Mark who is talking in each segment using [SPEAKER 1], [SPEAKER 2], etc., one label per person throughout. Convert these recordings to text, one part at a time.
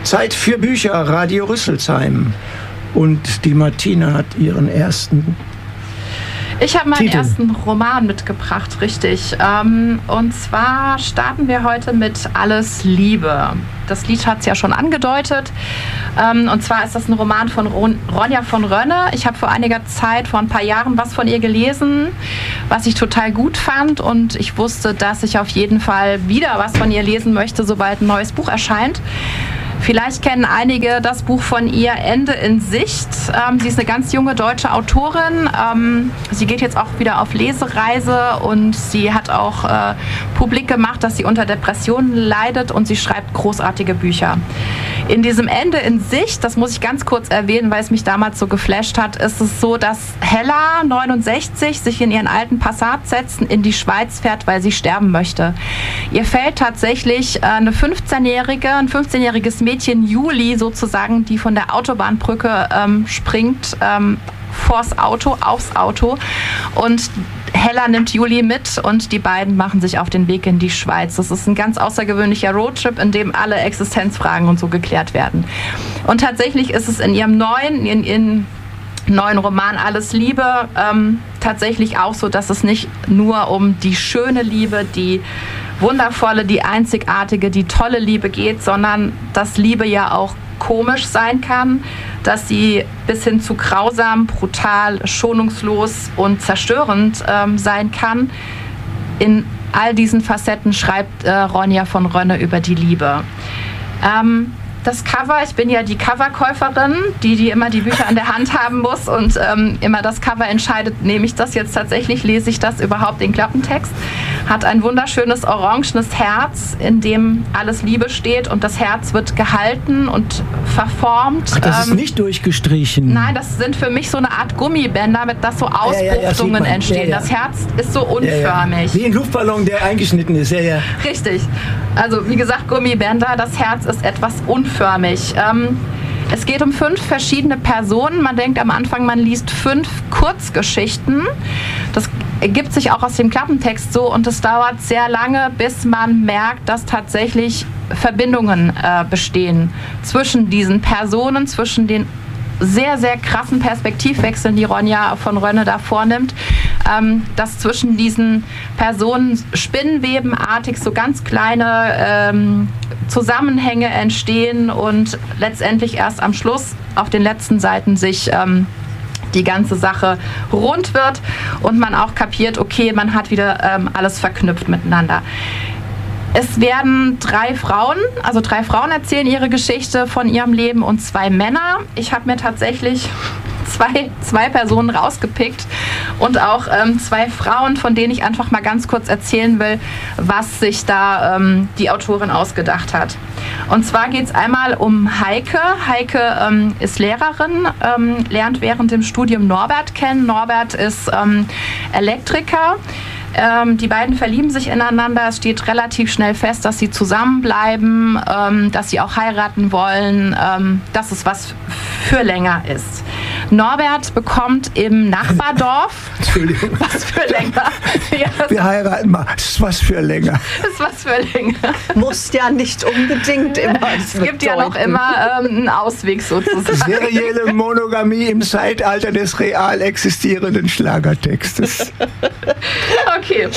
[SPEAKER 1] Zeit für Bücher, Radio Rüsselsheim. Und die Martina hat ihren ersten
[SPEAKER 2] Ich habe meinen
[SPEAKER 1] Titel.
[SPEAKER 2] ersten Roman mitgebracht, richtig. Und zwar starten wir heute mit Alles Liebe. Das Lied hat es ja schon angedeutet. Und zwar ist das ein Roman von Ronja von Rönne. Ich habe vor einiger Zeit, vor ein paar Jahren, was von ihr gelesen, was ich total gut fand. Und ich wusste, dass ich auf jeden Fall wieder was von ihr lesen möchte, sobald ein neues Buch erscheint. Vielleicht kennen einige das Buch von ihr, Ende in Sicht. Sie ist eine ganz junge deutsche Autorin. Sie geht jetzt auch wieder auf Lesereise und sie hat auch publik gemacht, dass sie unter Depressionen leidet und sie schreibt großartige Bücher. In diesem Ende in Sicht, das muss ich ganz kurz erwähnen, weil es mich damals so geflasht hat, ist es so, dass Hella, 69, sich in ihren alten Passat setzt, in die Schweiz fährt, weil sie sterben möchte. Ihr fällt tatsächlich ein 15-jähriges Mädchen, Juli sozusagen, die von der Autobahnbrücke springt, vors Auto, aufs Auto, und Hella nimmt Juli mit und die beiden machen sich auf den Weg in die Schweiz. Das ist ein ganz außergewöhnlicher Roadtrip, in dem alle Existenzfragen und so geklärt werden. Und tatsächlich ist es in ihrem neuen Roman Alles Liebe tatsächlich auch so, dass es nicht nur um die schöne Liebe, die wundervolle, die einzigartige, die tolle Liebe geht, sondern dass Liebe ja auch komisch sein kann, dass sie bis hin zu grausam, brutal, schonungslos und zerstörend sein kann. In all diesen Facetten schreibt Ronja von Rönne über die Liebe. Das Cover, ich bin ja die Coverkäuferin, die immer die Bücher an der Hand haben muss und immer das Cover entscheidet, nehme ich das jetzt tatsächlich, lese ich das überhaupt, den Klappentext. Hat ein wunderschönes orangenes Herz, in dem alles Liebe steht, und das Herz wird gehalten und verformt.
[SPEAKER 1] Ach, das ist nicht durchgestrichen.
[SPEAKER 2] Nein, das sind für mich so eine Art Gummibänder, mit das so Ausbuchtungen entstehen. Das Herz ist so unförmig.
[SPEAKER 1] Wie ein Luftballon, der eingeschnitten ist. Ja, ja.
[SPEAKER 2] Richtig. Also wie gesagt, Gummibänder, das Herz ist etwas unförmig. Es geht um 5 verschiedene Personen. Man denkt am Anfang, man liest 5 Kurzgeschichten. Das ergibt sich auch aus dem Klappentext so, und es dauert sehr lange, bis man merkt, dass tatsächlich Verbindungen bestehen zwischen diesen Personen, zwischen den sehr, sehr krassen Perspektivwechseln, die Ronja von Rönne da vornimmt, dass zwischen diesen Personen spinnenwebenartig so ganz kleine Zusammenhänge entstehen und letztendlich erst am Schluss auf den letzten Seiten sich die ganze Sache rund wird und man auch kapiert, okay, man hat wieder alles verknüpft miteinander. Es werden 3 Frauen erzählen ihre Geschichte von ihrem Leben und 2 Männer. Ich habe mir tatsächlich zwei Personen rausgepickt und auch 2 Frauen, von denen ich einfach mal ganz kurz erzählen will, was sich da die Autorin ausgedacht hat. Und zwar geht es einmal um Heike. Heike ist Lehrerin, lernt während dem Studium Norbert kennen. Norbert ist Elektriker. Die beiden verlieben sich ineinander. Es steht relativ schnell fest, dass sie zusammenbleiben, dass sie auch heiraten wollen, dass es was für länger ist. Norbert bekommt im Nachbardorf...
[SPEAKER 1] Entschuldigung.
[SPEAKER 2] Was für länger? Ja,
[SPEAKER 1] wir heiraten mal. Das ist was für länger.
[SPEAKER 2] Das ist was für länger.
[SPEAKER 3] Muss ja nicht unbedingt immer.
[SPEAKER 2] Es gibt ja noch immer einen Ausweg sozusagen.
[SPEAKER 1] Serielle Monogamie im Zeitalter des real existierenden Schlagertextes.
[SPEAKER 2] Okay.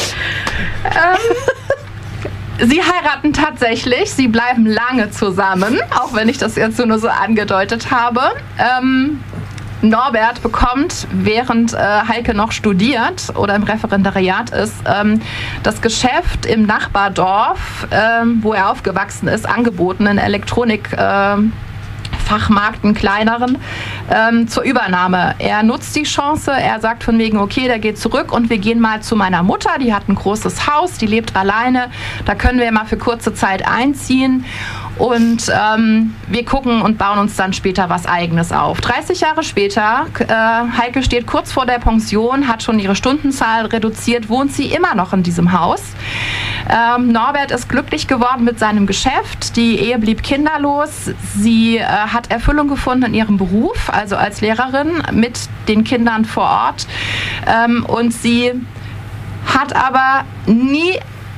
[SPEAKER 2] Sie heiraten tatsächlich, sie bleiben lange zusammen, auch wenn ich das jetzt nur so angedeutet habe. Norbert bekommt, während Heike noch studiert oder im Referendariat ist, das Geschäft im Nachbardorf, wo er aufgewachsen ist, angeboten, in Elektronikfachmarkt, einen kleineren, zur Übernahme. Er nutzt die Chance, er sagt von wegen, okay, der geht zurück und wir gehen mal zu meiner Mutter, die hat ein großes Haus, die lebt alleine, da können wir mal für kurze Zeit einziehen. Und wir gucken und bauen uns dann später was Eigenes auf. 30 Jahre später, Heike steht kurz vor der Pension, hat schon ihre Stundenzahl reduziert, wohnt sie immer noch in diesem Haus. Norbert ist glücklich geworden mit seinem Geschäft. Die Ehe blieb kinderlos. Sie hat Erfüllung gefunden in ihrem Beruf, also als Lehrerin mit den Kindern vor Ort. Und sie hat aber nie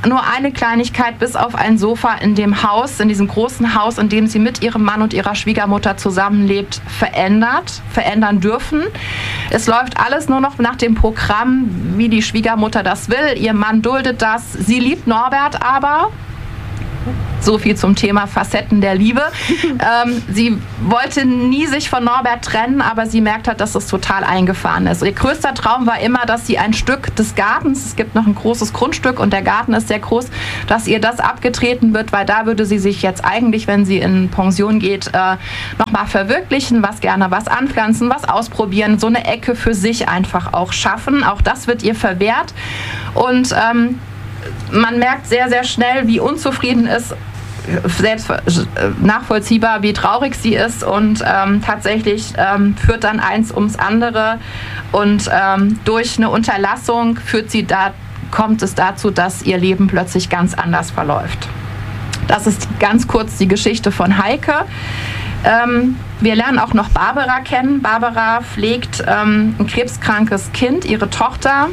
[SPEAKER 2] nur eine Kleinigkeit bis auf ein Sofa in dem Haus, in diesem großen Haus, in dem sie mit ihrem Mann und ihrer Schwiegermutter zusammenlebt, verändern dürfen. Es läuft alles nur noch nach dem Programm, wie die Schwiegermutter das will. Ihr Mann duldet das. Sie liebt Norbert aber. So viel zum Thema Facetten der Liebe. Sie wollte nie sich von Norbert trennen, aber sie merkt halt, dass es total eingefahren ist. Ihr größter Traum war immer, dass sie ein Stück des Gartens, es gibt noch ein großes Grundstück und der Garten ist sehr groß, dass ihr das abgetreten wird, weil da würde sie sich jetzt eigentlich, wenn sie in Pension geht, nochmal verwirklichen, was anpflanzen, was ausprobieren, so eine Ecke für sich einfach auch schaffen. Auch das wird ihr verwehrt. Und man merkt sehr, sehr schnell, wie unzufrieden ist, selbst nachvollziehbar, wie traurig sie ist und tatsächlich führt dann eins ums andere und durch eine Unterlassung kommt es dazu, dass ihr Leben plötzlich ganz anders verläuft. Das ist ganz kurz die Geschichte von Heike. Wir lernen auch noch Barbara kennen. Barbara pflegt ein krebskrankes Kind, ihre Tochter.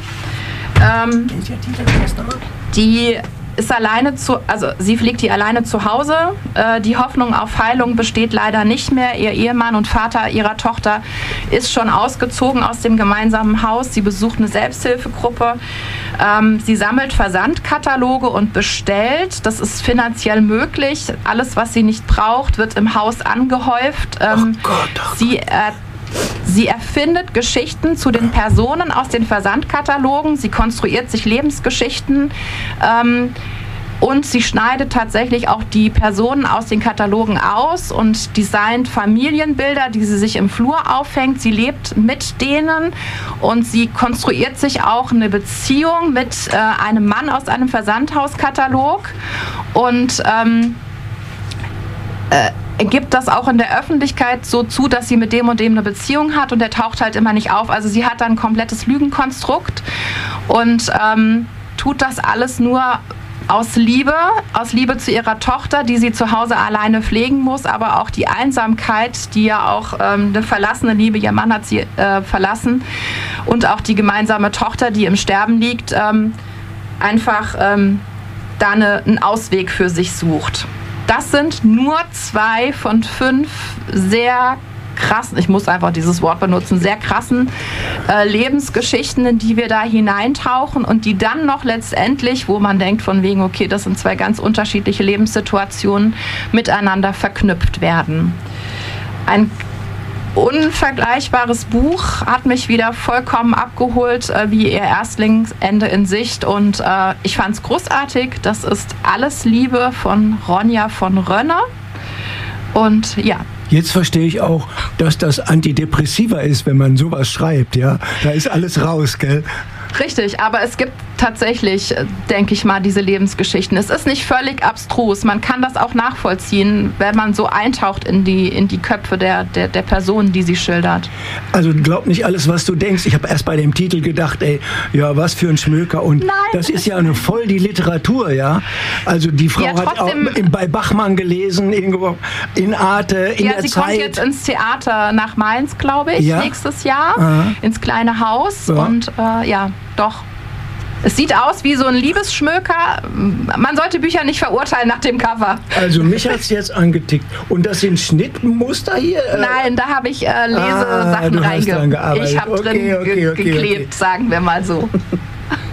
[SPEAKER 2] Die ist sie pflegt die alleine zu Hause. Die Hoffnung auf Heilung besteht leider nicht mehr. Ihr Ehemann und Vater ihrer Tochter ist schon ausgezogen aus dem gemeinsamen Haus. Sie besucht eine Selbsthilfegruppe. Sie sammelt Versandkataloge und bestellt. Das ist finanziell möglich. Alles, was sie nicht braucht, wird im Haus angehäuft. Sie erfindet Geschichten zu den Personen aus den Versandkatalogen. Sie konstruiert sich Lebensgeschichten und sie schneidet tatsächlich auch die Personen aus den Katalogen aus und designt Familienbilder, die sie sich im Flur aufhängt. Sie lebt mit denen und sie konstruiert sich auch eine Beziehung mit einem Mann aus einem Versandhauskatalog und gibt das auch in der Öffentlichkeit so zu, dass sie mit dem und dem eine Beziehung hat und der taucht halt immer nicht auf. Also sie hat dann ein komplettes Lügenkonstrukt und tut das alles nur aus Liebe zu ihrer Tochter, die sie zu Hause alleine pflegen muss, aber auch die Einsamkeit, die ja auch eine verlassene Liebe, ihr Mann hat sie verlassen und auch die gemeinsame Tochter, die im Sterben liegt, einfach da einen Ausweg für sich sucht. Das sind nur 2 von 5 sehr krassen, ich muss einfach dieses Wort benutzen, sehr krassen Lebensgeschichten, in die wir da hineintauchen und die dann noch letztendlich, wo man denkt von wegen, okay, das sind 2 ganz unterschiedliche Lebenssituationen, miteinander verknüpft werden. Ein unvergleichbares Buch, hat mich wieder vollkommen abgeholt, wie ihr Erstlingsende in Sicht und ich fand es großartig. Das ist Alles Liebe von Ronja von Rönne und ja.
[SPEAKER 1] Jetzt verstehe ich auch, dass das Antidepressiva ist, wenn man sowas schreibt, ja. Da ist alles raus, gell?
[SPEAKER 2] Richtig, aber es gibt tatsächlich, denke ich mal, diese Lebensgeschichten. Es ist nicht völlig abstrus. Man kann das auch nachvollziehen, wenn man so eintaucht in die Köpfe der Personen, die sie schildert.
[SPEAKER 1] Also glaub nicht alles, was du denkst. Ich habe erst bei dem Titel gedacht, ja, was für ein Schmöker. Und nein, das ist ja voll die Literatur, ja. Also die Frau hat auch bei Bachmann gelesen, in Arte, in der Zeit. Ja, sie kommt jetzt
[SPEAKER 2] ins Theater nach Mainz, glaube ich, nächstes Jahr, ins kleine Haus. Ja. Und ja, doch. Es sieht aus wie so ein Liebesschmöker. Man sollte Bücher nicht verurteilen nach dem Cover.
[SPEAKER 1] Also mich hat es jetzt angetickt. Und das sind Schnittmuster hier?
[SPEAKER 2] Nein, da habe ich Lesesachen reingearbeitet. Ich habe drin geklebt, sagen wir mal so.